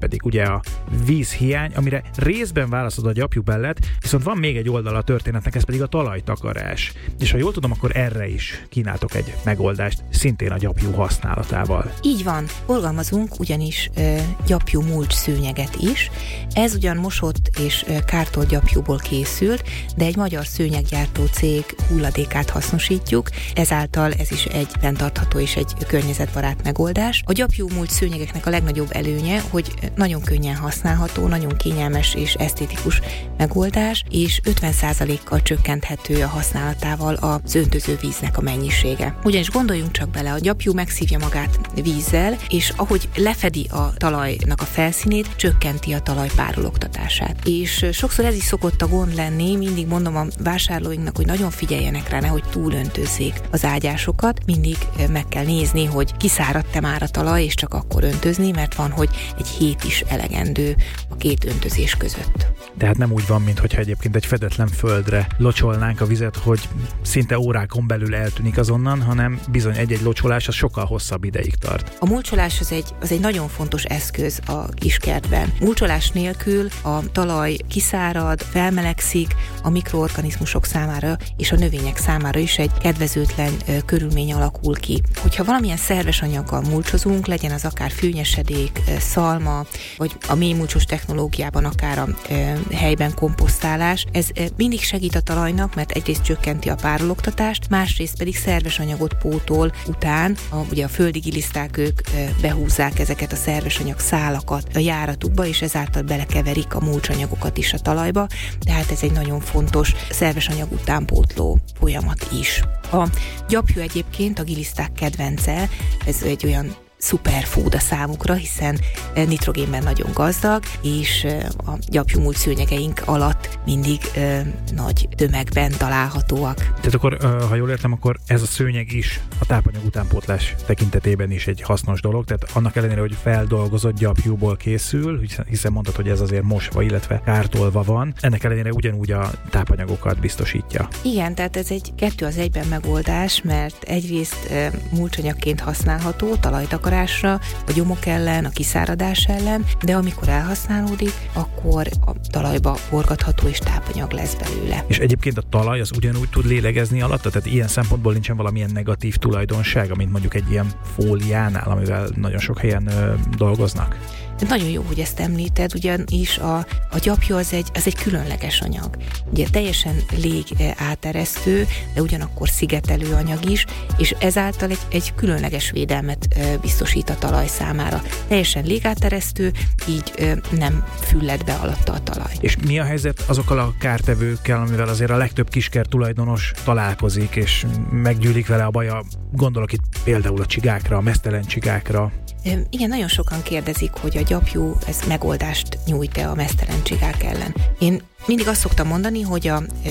pedig ugye a vízhiány, amire részben válaszod a gyapjúpellet, viszont van még egy oldala a történetnek, ez pedig a talajtakarás. És ha jól tudom, akkor erre is kínáltok egy megoldást, szintén a gyapjú használatával. Így van, forgalmazunk ugyanis gyapjú mulcs szőnyeget is. Ez ugyan mosott és kártolt gyapjúból készült, de egy magyar szőnyeggyártó cég hulladékát hasznosítjuk, ezáltal ez is egy fenntartható és egy környezetbarát megoldás. A gyapjú mulcs szőnyegeknek a legnagyobb előnye, hogy nagyon könnyen használható, nagyon kényelmes és esztétikus megoldás, és 50%-kal csökkenthető a használatával az öntöző víznek a mennyisége. Ugyanis gondoljunk csak bele, a gyapjú megszívja magát vízzel, és ahogy lefedi a talajnak a felszínét, csökkenti a talaj párologtatását. És sokszor ez is szokott a gond lenni, mindig mondom a vásárlóinknak, hogy nagyon figyeljenek rá, nehogy túlöntözzék az ágyásokat, mindig meg kell nézni, hogy kiszáradt-e már a talaj, és csak akkor öntözni, mert van, hogy egy hét is elegendő a két öntözés között. Tehát nem úgy van, mintha egyébként egy fedetlen földre locsolnánk a vizet, hogy szinte órákon belül eltűnik azonnan, hanem bizony egy-egy locsolás az sokkal hosszabb ideig tart. A mulcsolás az egy nagyon fontos eszköz a kiskertben. Mulcsolás nélkül a talaj kiszárad, felmelegszik, a mikroorganizmusok számára és a növények számára is egy kedvezőtlen körülmény alakul ki. Hogyha valamilyen szerves anyaggal mulcsozunk, legyen az akár fűnyesedék, szalma, vagy a mélymulcsos technológiában akár a helyben komposztálás, ez mindig segít a talajnak, mert egyrészt csökkenti a párologtatást, másrészt pedig szerves anyagot pótol után, ugye a földi giliszták ők behúzzák ezeket a szerves anyag szálakat a járatukba, és ezáltal belekeverik a mulcsanyagokat is a talajba, tehát ez egy nagyon fontos szerves anyag utánpótló folyamat is. A gyapjú egyébként a giliszták kedvence, ez egy olyan szuperfood a számukra, hiszen nitrogénben nagyon gazdag, és a gyapjúmulcs szőnyegeink alatt mindig nagy tömegben találhatóak. Tehát akkor, ha jól értem, akkor ez a szőnyeg is a tápanyag utánpótlás tekintetében is egy hasznos dolog, tehát annak ellenére, hogy feldolgozott gyapjúból készül, hiszen mondtad, hogy ez azért mosva, illetve kártolva van, ennek ellenére ugyanúgy a tápanyagokat biztosítja. Igen, tehát ez egy 2 az 1-ben megoldás, mert egyrészt mulcsanyagként használható, talajtakarásra, a gyomok ellen, a kiszáradás ellen, de amikor elhasználódik, akkor a talajba forgatható és tápanyag lesz belőle. És egyébként a talaj az ugyanúgy tud lélegezni alatta, tehát ilyen szempontból nincsen valamilyen negatív tulajdonsága, mint mondjuk egy ilyen fóliánál, amivel nagyon sok helyen dolgoznak. De nagyon jó, hogy ezt említed, ugyanis a gyapjú az egy különleges anyag. Ugye teljesen lég áteresztő, de ugyanakkor szigetelő anyag is, és ezáltal egy különleges védelmet biztosít a talaj számára. Teljesen légáteresztő, így nem fülled be alatta a talaj. És mi a helyzet azokkal a kártevőkkel, amivel azért a legtöbb kiskert tulajdonos találkozik, és meggyűlik vele a baja? Gondolok itt például a csigákra, a meztelen csigákra. Igen, nagyon sokan kérdezik, hogy a gyapjú ez megoldást nyújt-e a meztelen csigák ellen. Én mindig azt szoktam mondani, hogy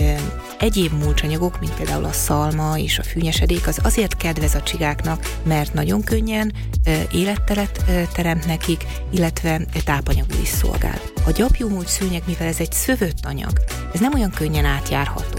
egyéb mulcsanyagok, mint például a szalma és a fűnyesedék, az azért kedvez a csigáknak, mert nagyon könnyen életteret teremt nekik, illetve tápanyagul is szolgál. A gyapjúmulcs szőnyeg, mivel ez egy szövött anyag, ez nem olyan könnyen átjárható,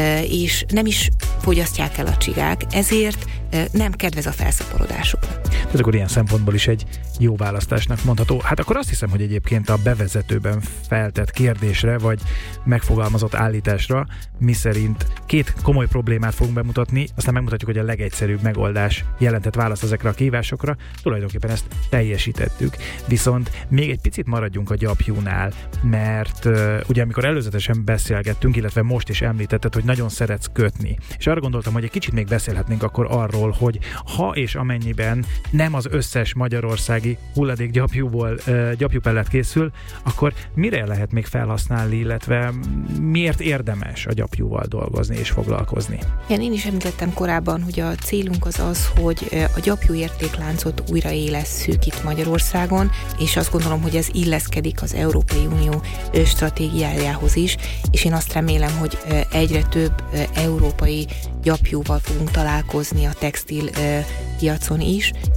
és nem is fogyasztják el a csigák, ezért nem kedvez a felszaporodásuknak. Tehát akkor ilyen szempontból is egy jó választásnak mondható. Hát akkor azt hiszem, hogy egyébként a bevezetőben feltett kérdésre, vagy megfogalmazott állításra, miszerint 2 komoly problémát fogunk bemutatni, aztán megmutatjuk, hogy a legegyszerűbb megoldás jelentett választ ezekre a kihívásokra. Tulajdonképpen ezt teljesítettük. Viszont még egy picit maradjunk a gyapjúnál, mert ugye amikor előzetesen beszélgettünk, illetve most is említetted, hogy nagyon szeretsz kötni. És arra gondoltam, hogy egy kicsit még beszélhetnénk akkor arról, hogy ha és amennyiben nem az összes magyarországi hulladék gyapjúpellet készül, akkor mire lehet még felhasználni, illetve miért érdemes a gyapjúval dolgozni és foglalkozni? Igen, én is említettem korábban, hogy a célunk az, hogy a gyapjú értékláncot újraélesszük itt Magyarországon, és azt gondolom, hogy ez illeszkedik az Európai Unió stratégiájához is, és én azt remélem, hogy egyre több európai gyapjúval fogunk találkozni a textil piacon is,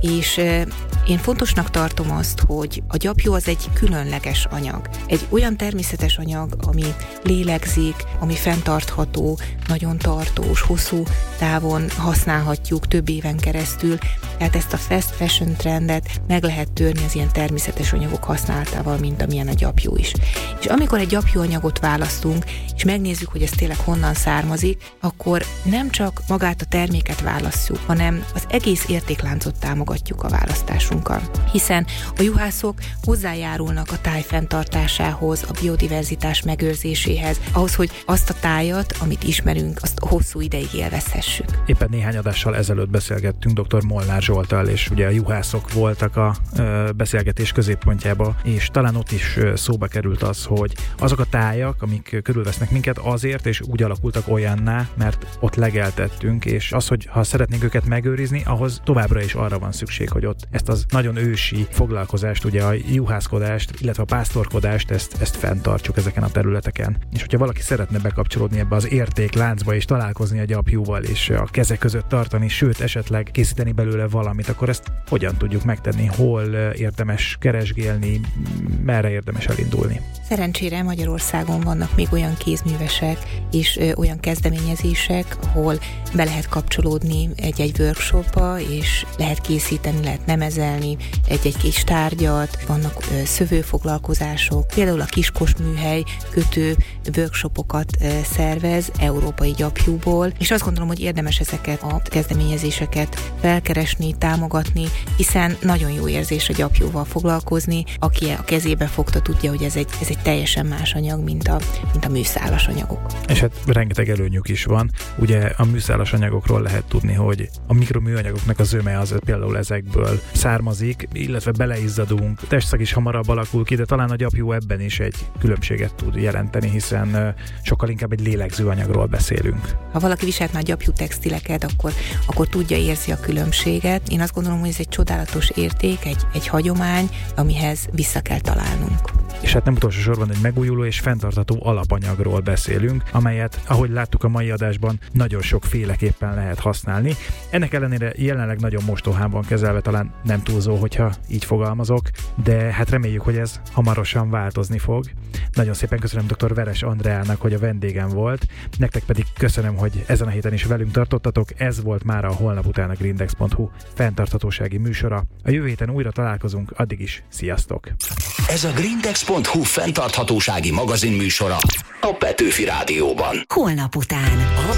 És én fontosnak tartom azt, hogy a gyapjú az egy különleges anyag. Egy olyan természetes anyag, ami lélegzik, ami fenntartható, nagyon tartós, hosszú távon használhatjuk több éven keresztül. Tehát ezt a fast fashion trendet meg lehet törni az ilyen természetes anyagok használatával, mint amilyen a gyapjú is. És amikor egy gyapjúanyagot választunk, és megnézzük, hogy ez tényleg honnan származik, akkor nem csak magát a terméket válasszuk, hanem az egész értékláncot támogatjuk a választásunkkal. Hiszen a juhászok hozzájárulnak a táj fenntartásához, a biodiverzitás megőrzéséhez, ahhoz, hogy azt a tájat, amit ismerünk, azt hosszú ideig élvezhessük. Éppen néhány adással ezelőtt beszélgettünk dr. Molnár Zsolttal, és ugye a juhászok voltak a beszélgetés középpontjába, és talán ott is szóba került az, hogy azok a tájak, amik körülvesznek minket, azért és úgy alakultak olyanná, mert ott legeltettünk, és az, hogy ha szeretnénk őket megőrizni, ahhoz továbbra is arra van szükség, hogy ott ezt az nagyon ősi foglalkozást, ugye a juhászkodást, illetve a pásztorkodást, ezt fenntartsuk ezeken a területeken. És hogyha valaki szeretne bekapcsolódni ebbe az értékláncba és találkozni a gyapjúval, és a kezek között tartani, sőt esetleg készíteni belőle valamit, akkor ezt hogyan tudjuk megtenni, hol érdemes keresgélni, merre érdemes elindulni? Szerencsére Magyarországon vannak még olyan kézművesek és olyan kezdeményezések, ahol be lehet kapcsolódni egy-egy workshopba, és lehet készíteni, lehet nemezelni egy-egy kis tárgyat, vannak szövőfoglalkozások, például a Kiskos műhely kötő workshopokat szervez európai gyapjúból, és azt gondolom, hogy érdemes ezeket a kezdeményezéseket felkeresni, támogatni, hiszen nagyon jó érzés a gyapjúval foglalkozni, aki a kezébe fogta, tudja, hogy ez egy teljesen más anyag, mint a műszálas anyagok. És hát rengeteg előnyük is van. Ugye a műszálas anyagokról lehet tudni, hogy a mikroműanyagoknak a zöme az például ezekből származik, illetve beleizzadunk, testszag is hamarabb alakul ki, de talán a gyapjú ebben is egy különbséget tud jelenteni, hiszen sokkal inkább egy lélegző anyagról beszélünk. Ha valaki viselt már gyapjú textileket, akkor tudja, érzi a különbséget. Én azt gondolom, hogy ez egy csodálatos érték, egy hagyomány, amihez vissza kell találnunk. És hát nem utolsó sorban egy megújuló és fenntartható alapanyagról beszélünk, amelyet, ahogy láttuk a mai adásban, nagyon sokféleképpen lehet használni. Ennek ellenére jelenleg nagyon mostohán van kezelve, talán nem túlzó, hogyha így fogalmazok, de hát reméljük, hogy ez hamarosan változni fog. Nagyon szépen köszönöm dr. Veres Andreának, hogy a vendégem volt, nektek pedig köszönöm, hogy ezen a héten is velünk tartottatok. Ez volt már a Holnap után a Grindex.hu fenntarthatósági műsora. A jövő héten újra találkozunk, addig is sziasztok! Ez a Grindex.hu fenntarthatósági magazin műsora a Petőfi Rádióban. Holnap után.